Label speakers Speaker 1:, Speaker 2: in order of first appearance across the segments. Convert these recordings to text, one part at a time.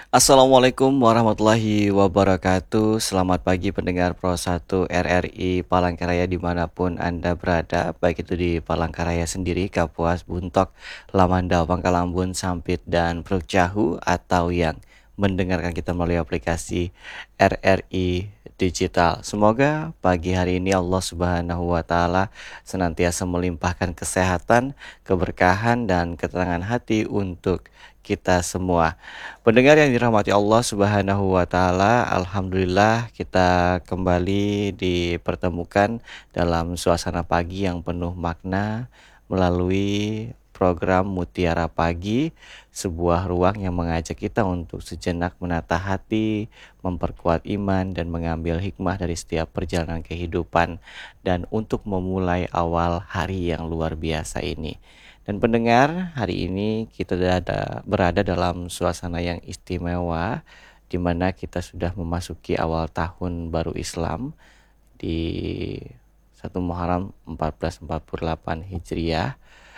Speaker 1: Assalamualaikum warahmatullahi wabarakatuh. Selamat pagi pendengar Pro 1 RRI Palangkaraya dimanapun Anda berada, baik itu di Palangkaraya sendiri, Kapuas, Buntok, Lamandau, Pangkalambun, Sampit, dan Prukcahu, atau yang mendengarkan kita melalui aplikasi RRI Digital. Semoga pagi hari ini Allah Subhanahu wa Ta'ala senantiasa melimpahkan kesehatan, keberkahan, dan ketenangan hati untuk kita semua. Pendengar yang dirahmati Allah Subhanahu wa Ta'ala, alhamdulillah kita kembali dipertemukan dalam suasana pagi yang penuh makna melalui program Mutiara Pagi, sebuah ruang yang mengajak kita untuk sejenak menata hati, memperkuat iman, dan mengambil hikmah dari setiap perjalanan kehidupan, dan untuk memulai awal hari yang luar biasa ini. Dan pendengar, hari ini kita berada dalam suasana yang istimewa, di mana kita sudah memasuki awal tahun baru Islam di 1 Muharram 1448 Hijriah,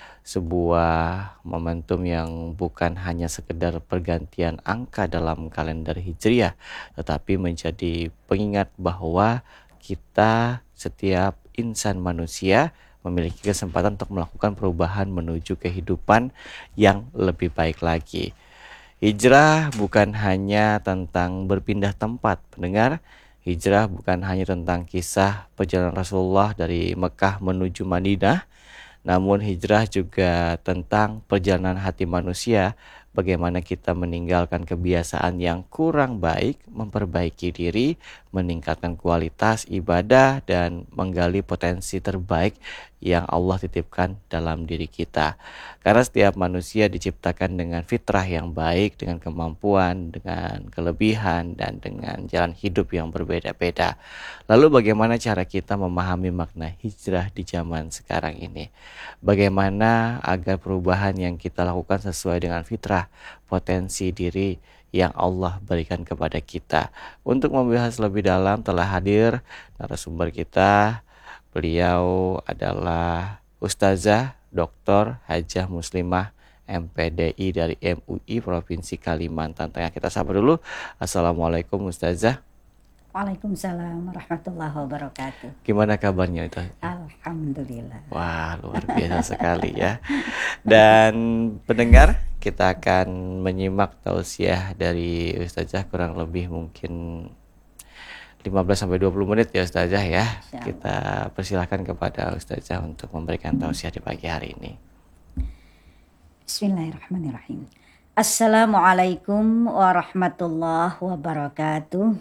Speaker 1: sebuah momentum yang bukan hanya sekedar pergantian angka dalam kalender Hijriah, tetapi menjadi pengingat bahwa kita, setiap insan manusia, memiliki kesempatan untuk melakukan perubahan menuju kehidupan yang lebih baik lagi. Hijrah bukan hanya tentang berpindah tempat, pendengar. Hijrah bukan hanya tentang kisah perjalanan Rasulullah dari Mekah menuju Madinah, namun hijrah juga tentang perjalanan hati manusia, bagaimana kita meninggalkan kebiasaan yang kurang baik, memperbaiki diri, meningkatkan kualitas ibadah, dan menggali potensi terbaik yang Allah titipkan dalam diri kita. Karena setiap manusia diciptakan dengan fitrah yang baik, dengan kemampuan, dengan kelebihan, dan dengan jalan hidup yang berbeda-beda. Lalu bagaimana cara kita memahami makna hijrah di zaman sekarang ini? Bagaimana agar perubahan yang kita lakukan sesuai dengan fitrah, potensi diri yang Allah berikan kepada kita. Untuk membahas lebih dalam telah hadir narasumber kita. Beliau adalah Ustazah Dr. Hajah Muslimah MPDI dari MUI Provinsi Kalimantan Tengah. Kita sapa dulu. Assalamualaikum Ustazah.
Speaker 2: Waalaikumsalam warahmatullahi wabarakatuh.
Speaker 1: Gimana kabarnya itu?
Speaker 2: Alhamdulillah.
Speaker 1: Wah, luar biasa sekali ya. Dan pendengar, kita akan menyimak tausiah dari Ustazah kurang lebih mungkin 15-20 menit ya Ustazah ya. Kita persilahkan kepada Ustazah untuk memberikan tausiah di pagi hari ini.
Speaker 2: Bismillahirrahmanirrahim. Assalamualaikum warahmatullahi wabarakatuh.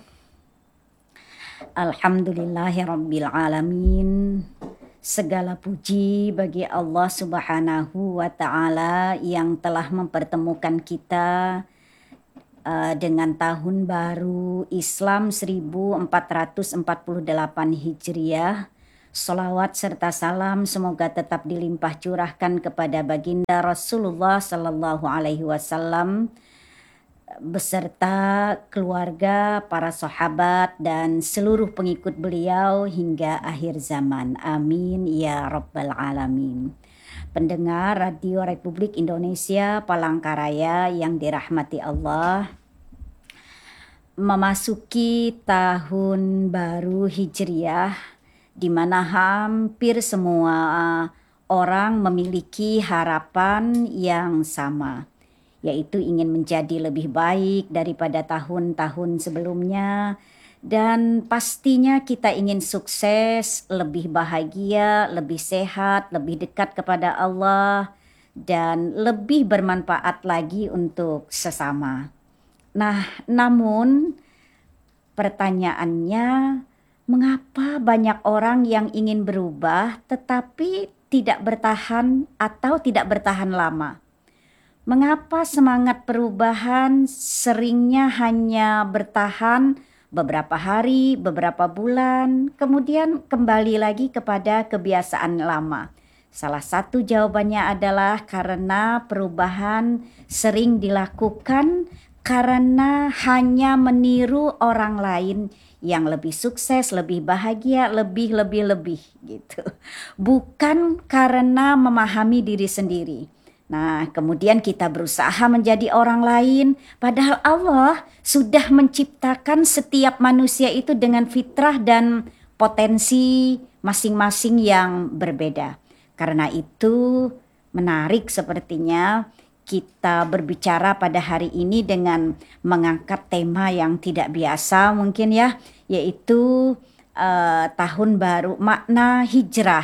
Speaker 2: Alhamdulillahirabbil alamin. Segala puji bagi Allah Subhanahu wa Ta'ala yang telah mempertemukan kita dengan tahun baru Islam 1448 Hijriah. Sholawat serta salam semoga tetap dilimpah curahkan kepada baginda Rasulullah Sallallahu Alaihi Wasallam beserta keluarga, para sahabat, dan seluruh pengikut beliau hingga akhir zaman. Amin ya Rabbal Alamin. Pendengar Radio Republik Indonesia Palangkaraya yang dirahmati Allah, memasuki tahun baru Hijriah, di mana hampir semua orang memiliki harapan yang sama, yaitu ingin menjadi lebih baik daripada tahun-tahun sebelumnya. Dan pastinya kita ingin sukses, lebih bahagia, lebih sehat, lebih dekat kepada Allah, dan lebih bermanfaat lagi untuk sesama. Nah, namun pertanyaannya, mengapa banyak orang yang ingin berubah tetapi tidak bertahan atau tidak bertahan lama? Mengapa semangat perubahan seringnya hanya bertahan beberapa hari, beberapa bulan, kemudian kembali lagi kepada kebiasaan lama? Salah satu jawabannya adalah karena perubahan sering dilakukan karena hanya meniru orang lain yang lebih sukses, lebih bahagia, lebih gitu. Bukan karena memahami diri sendiri. Nah, kemudian kita berusaha menjadi orang lain, padahal Allah sudah menciptakan setiap manusia itu dengan fitrah dan potensi masing-masing yang berbeda. Karena itu menarik sepertinya kita berbicara pada hari ini dengan mengangkat tema yang tidak biasa mungkin ya, yaitu tahun baru makna hijrah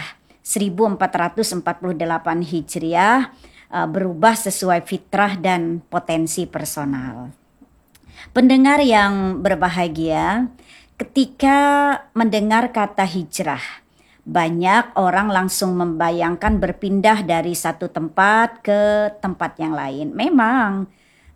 Speaker 2: 1448 Hijriah, berubah sesuai fitrah dan potensi personal. Pendengar yang berbahagia, ketika mendengar kata hijrah, banyak orang langsung membayangkan berpindah dari satu tempat ke tempat yang lain. Memang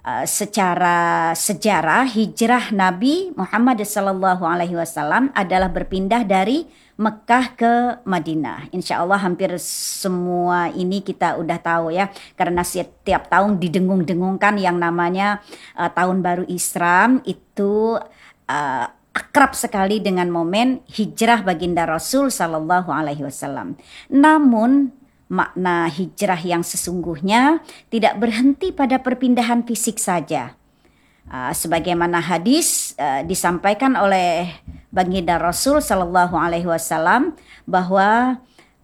Speaker 2: secara sejarah hijrah Nabi Muhammad SAW adalah berpindah dari Mekah ke Madinah. Insya Allah hampir semua ini kita udah tahu ya, karena setiap tahun didengung-dengungkan yang namanya tahun baru Islam itu akrab sekali dengan momen hijrah baginda Rasul Sallallahu Alaihi Wasallam. Namun makna hijrah yang sesungguhnya tidak berhenti pada perpindahan fisik saja. Sebagaimana hadis disampaikan oleh baginda Rasul Sallallahu Alaihi Wasallam bahwa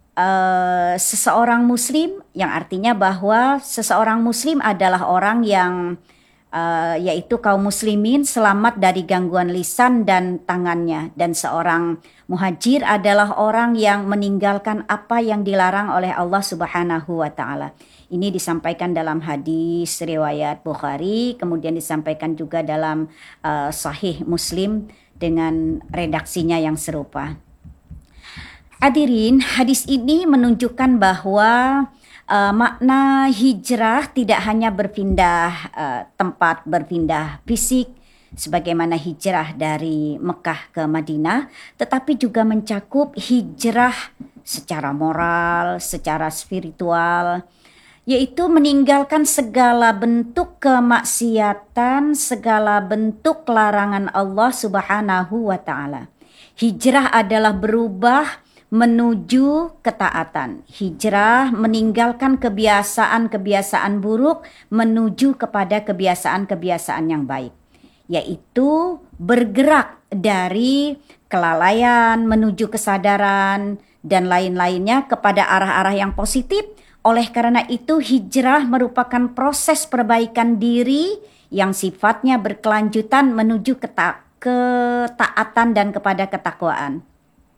Speaker 2: seseorang Muslim, yang artinya bahwa seseorang Muslim adalah orang yang yaitu kaum muslimin selamat dari gangguan lisan dan tangannya, dan seorang muhajir adalah orang yang meninggalkan apa yang dilarang oleh Allah Subhanahu wa taala. Ini disampaikan dalam hadis riwayat Bukhari, kemudian disampaikan juga dalam Sahih Muslim dengan redaksinya yang serupa. Hadirin, hadis ini menunjukkan bahwa makna hijrah tidak hanya berpindah tempat, berpindah fisik sebagaimana hijrah dari Mekah ke Madinah, tetapi juga mencakup hijrah secara moral, secara spiritual, yaitu meninggalkan segala bentuk kemaksiatan, segala bentuk larangan Allah Subhanahu wa taala. Hijrah adalah berubah menuju ketaatan. Hijrah meninggalkan kebiasaan-kebiasaan buruk menuju kepada kebiasaan-kebiasaan yang baik, yaitu bergerak dari kelalaian menuju kesadaran dan lain-lainnya kepada arah-arah yang positif. Oleh karena itu hijrah merupakan proses perbaikan diri yang sifatnya berkelanjutan menuju ketaatan dan kepada ketakwaan.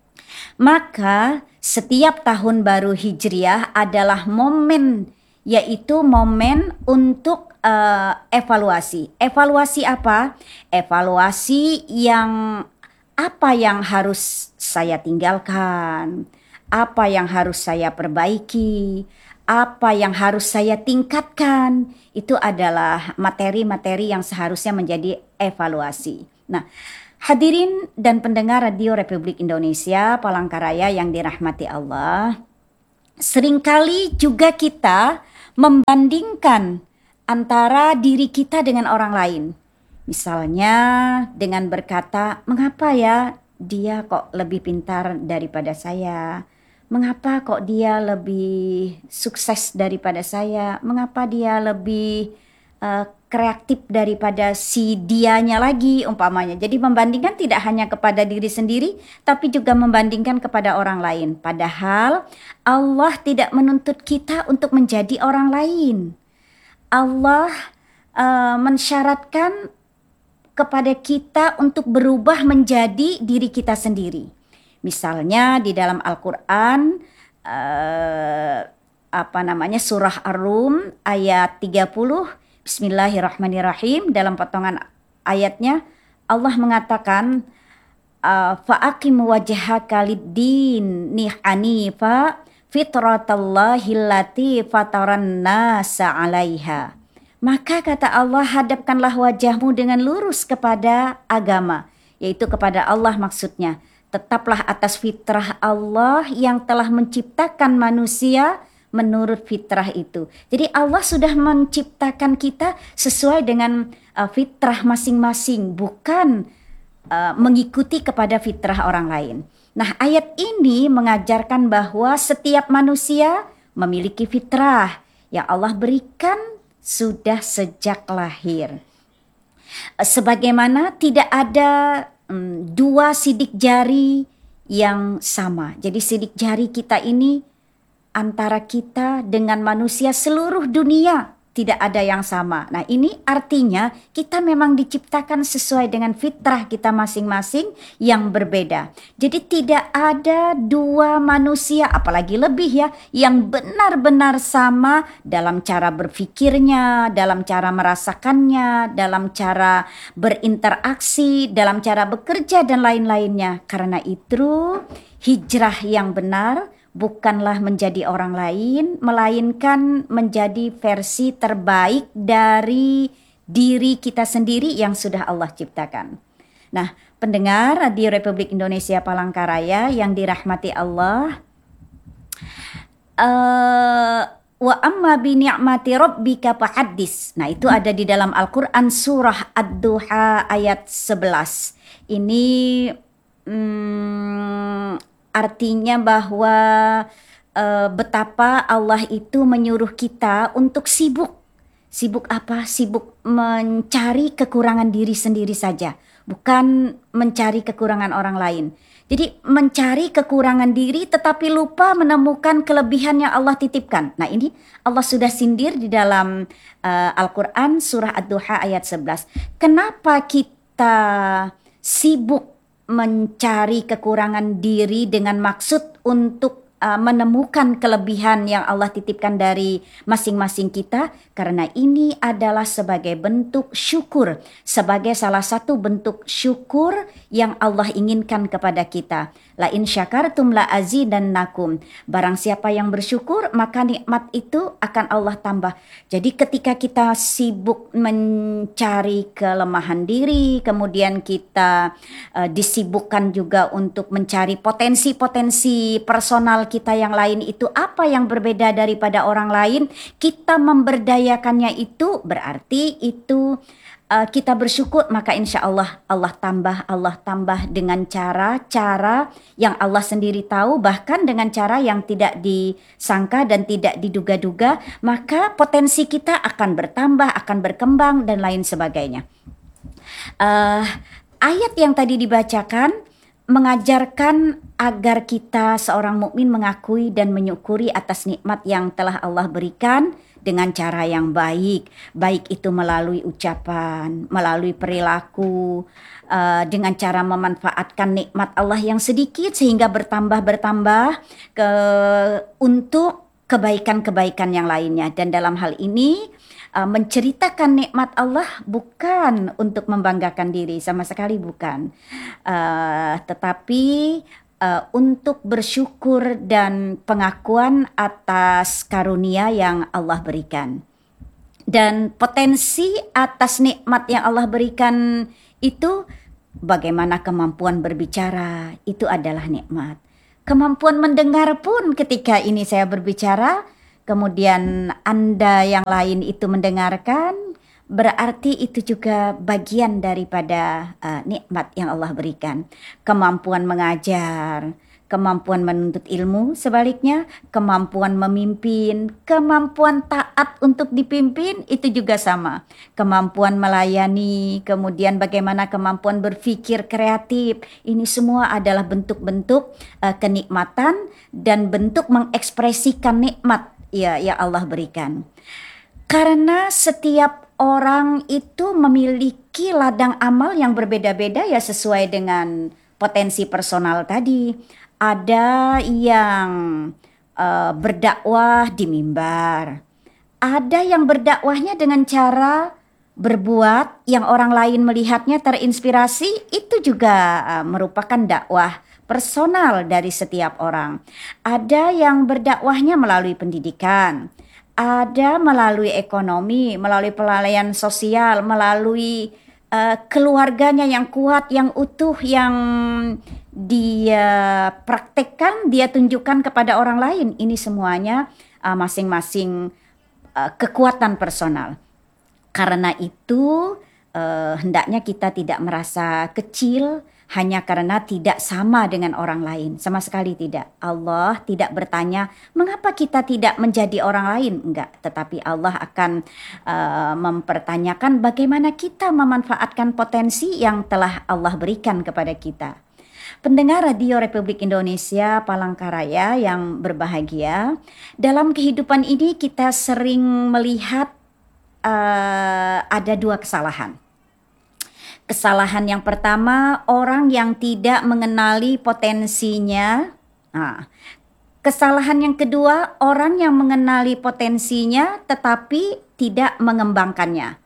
Speaker 2: Maka setiap tahun baru Hijriah adalah momen, yaitu momen untuk evaluasi. Evaluasi apa? Evaluasi yang apa yang harus saya tinggalkan, apa yang harus saya perbaiki, apa yang harus saya tingkatkan. Itu adalah materi-materi yang seharusnya menjadi evaluasi. Nah, hadirin dan pendengar Radio Republik Indonesia Palangkaraya yang dirahmati Allah, seringkali juga kita membandingkan antara diri kita dengan orang lain. Misalnya dengan berkata, mengapa ya dia kok lebih pintar daripada saya? Mengapa kok dia lebih sukses daripada saya? Mengapa dia lebih kreatif daripada si dianya lagi umpamanya. Jadi membandingkan tidak hanya kepada diri sendiri, tapi juga membandingkan kepada orang lain. Padahal Allah tidak menuntut kita untuk menjadi orang lain. Allah mensyaratkan kepada kita untuk berubah menjadi diri kita sendiri. Misalnya di dalam Al-Quran surah Ar-Rum ayat 30, Bismillahirrahmanirrahim, dalam potongan ayatnya Allah mengatakan fa'aqim wajhaka lid-din hanifa fitratallahi allati fataran nasa 'alaiha. Maka kata Allah, hadapkanlah wajahmu dengan lurus kepada agama, yaitu kepada Allah maksudnya. Tetaplah atas fitrah Allah yang telah menciptakan manusia menurut fitrah itu. Jadi Allah sudah menciptakan kita sesuai dengan fitrah masing-masing, bukan mengikuti kepada fitrah orang lain. Nah, ayat ini mengajarkan bahwa setiap manusia memiliki fitrah yang Allah berikan sudah sejak lahir. Sebagaimana tidak ada dua sidik jari yang sama. Jadi sidik jari kita ini antara kita dengan manusia seluruh dunia tidak ada yang sama. Nah, ini artinya kita memang diciptakan sesuai dengan fitrah kita masing-masing yang berbeda. Jadi tidak ada dua manusia, apalagi lebih ya, yang benar-benar sama dalam cara berpikirnya, dalam cara merasakannya, dalam cara berinteraksi, dalam cara bekerja dan lain-lainnya. Karena itu, hijrah yang benar bukanlah menjadi orang lain, melainkan menjadi versi terbaik dari diri kita sendiri yang sudah Allah ciptakan. Nah, pendengar Radio Republik Indonesia Palangkaraya yang dirahmati Allah, wa amma bi ni'mati rabbika fahaddis. Nah, itu ada di dalam Al-Qur'an surah Ad-Duha ayat 11. Ini artinya bahwa betapa Allah itu menyuruh kita untuk sibuk. Sibuk apa? Sibuk mencari kekurangan diri sendiri saja, bukan mencari kekurangan orang lain. Jadi mencari kekurangan diri tetapi lupa menemukan kelebihan yang Allah titipkan. Nah, ini Allah sudah sindir di dalam Al-Quran surah Ad-Duha ayat 11. Kenapa kita sibuk mencari kekurangan diri dengan maksud untuk menemukan kelebihan yang Allah titipkan dari masing-masing kita? Karena ini adalah sebagai bentuk syukur, sebagai salah satu bentuk syukur yang Allah inginkan kepada kita. La in syakartum la azidannakum. Barang siapa yang bersyukur, maka nikmat itu akan Allah tambah. Jadi ketika kita sibuk mencari kelemahan diri, kemudian kita disibukkan juga untuk mencari potensi-potensi personal kita yang lain, itu apa yang berbeda daripada orang lain, kita memberdayakannya, itu berarti itu kita bersyukur, maka insya Allah Allah tambah dengan cara-cara yang Allah sendiri tahu, bahkan dengan cara yang tidak disangka dan tidak diduga-duga, maka potensi kita akan bertambah, akan berkembang dan lain sebagainya. Ayat yang tadi dibacakan mengajarkan agar kita seorang mukmin mengakui dan menyukuri atas nikmat yang telah Allah berikan dengan cara yang baik. Baik itu melalui ucapan, melalui perilaku, dengan cara memanfaatkan nikmat Allah yang sedikit sehingga bertambah untuk kebaikan-kebaikan yang lainnya. Dan dalam hal ini menceritakan nikmat Allah bukan untuk membanggakan diri, sama sekali bukan, tetapi untuk bersyukur dan pengakuan atas karunia yang Allah berikan. Dan potensi atas nikmat yang Allah berikan itu, bagaimana kemampuan berbicara, itu adalah nikmat. Kemampuan mendengar pun, ketika ini saya berbicara, kemudian Anda yang lain itu mendengarkan, berarti itu juga bagian daripada nikmat yang Allah berikan. Kemampuan mengajar, kemampuan menuntut ilmu, sebaliknya kemampuan memimpin, kemampuan taat untuk dipimpin, itu juga sama. Kemampuan melayani, kemudian bagaimana kemampuan berpikir kreatif, ini semua adalah bentuk-bentuk kenikmatan dan bentuk mengekspresikan nikmat ya Allah berikan. Karena setiap orang itu memiliki ladang amal yang berbeda-beda ya, sesuai dengan potensi personal tadi. Ada yang berdakwah di mimbar. Ada yang berdakwahnya dengan cara berbuat yang orang lain melihatnya terinspirasi, itu juga merupakan dakwah personal dari setiap orang. Ada yang berdakwahnya melalui pendidikan. Ada melalui ekonomi, melalui pelayanan sosial, melalui keluarganya yang kuat, yang utuh, yang dia praktekkan, dia tunjukkan kepada orang lain. Ini semuanya masing-masing kekuatan personal. Karena itu hendaknya kita tidak merasa kecil, hanya karena tidak sama dengan orang lain. Sama sekali tidak. Allah tidak bertanya, mengapa kita tidak menjadi orang lain? Enggak. Tetapi Allah akan mempertanyakan bagaimana kita memanfaatkan potensi yang telah Allah berikan kepada kita. Pendengar Radio Republik Indonesia Palangkaraya yang berbahagia, dalam kehidupan ini kita sering melihat ada dua kesalahan. Kesalahan yang pertama, orang yang tidak mengenali potensinya. Nah, kesalahan yang kedua, orang yang mengenali potensinya tetapi tidak mengembangkannya.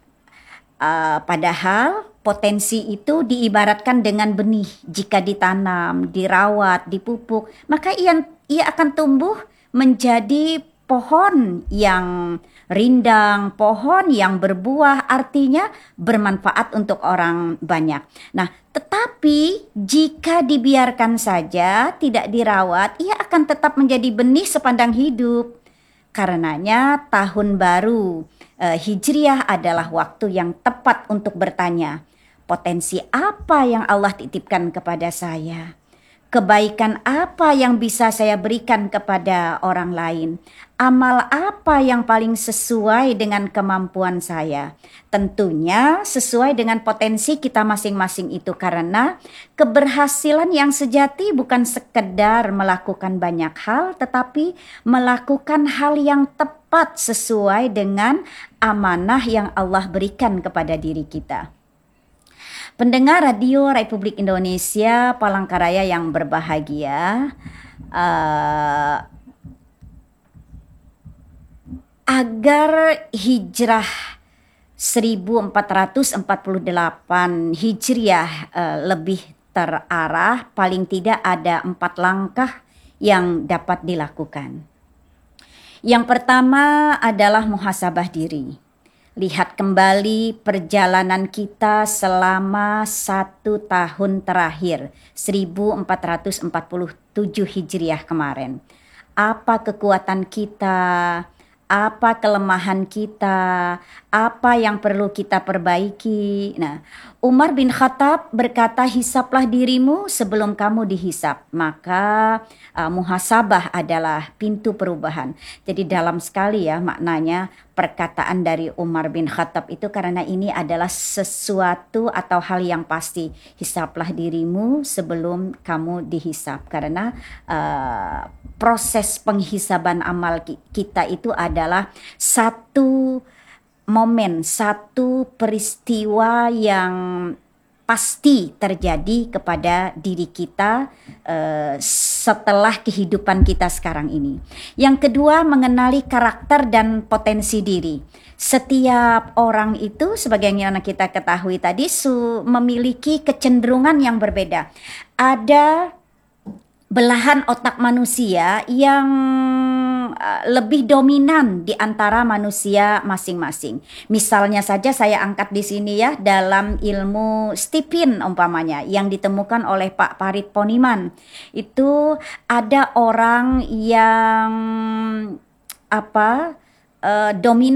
Speaker 2: Padahal potensi itu diibaratkan dengan benih. Jika ditanam, dirawat, dipupuk, maka ia akan tumbuh menjadi pohon yang rindang, pohon yang berbuah, artinya bermanfaat untuk orang banyak. Nah, tetapi jika dibiarkan saja, tidak dirawat, ia akan tetap menjadi benih sepanjang hidup. Karenanya tahun baru Hijriah adalah waktu yang tepat untuk bertanya, potensi apa yang Allah titipkan kepada saya? Kebaikan apa yang bisa saya berikan kepada orang lain? Amal apa yang paling sesuai dengan kemampuan saya? Tentunya sesuai dengan potensi kita masing-masing itu, karena keberhasilan yang sejati bukan sekedar melakukan banyak hal, tetapi melakukan hal yang tepat sesuai dengan amanah yang Allah berikan kepada diri kita. Pendengar Radio Republik Indonesia Palangkaraya yang berbahagia, agar hijrah 1448 Hijriah lebih terarah, paling tidak ada 4 langkah yang dapat dilakukan. Yang pertama adalah muhasabah diri. Lihat kembali perjalanan kita selama 1 tahun terakhir, 1447 Hijriah kemarin. Apa kekuatan kita? Apa kelemahan kita? Apa yang perlu kita perbaiki? Nah, Umar bin Khattab berkata, hisaplah dirimu sebelum kamu dihisap. Maka muhasabah adalah pintu perubahan. Jadi dalam sekali ya maknanya perkataan dari Umar bin Khattab itu, karena ini adalah sesuatu atau hal yang pasti. Hisaplah dirimu sebelum kamu dihisap. Karena proses penghisaban amal kita itu adalah satu momen, satu peristiwa yang pasti terjadi kepada diri kita setelah kehidupan kita sekarang ini. Yang kedua, mengenali karakter dan potensi diri. Setiap orang itu, sebagaimana kita ketahui tadi, memiliki kecenderungan yang berbeda. Ada belahan otak manusia yang lebih dominan di antara manusia masing-masing. Misalnya saja saya angkat di sini ya, dalam ilmu Stipin umpamanya yang ditemukan oleh Pak Farid Poniman. Itu ada orang yang dominan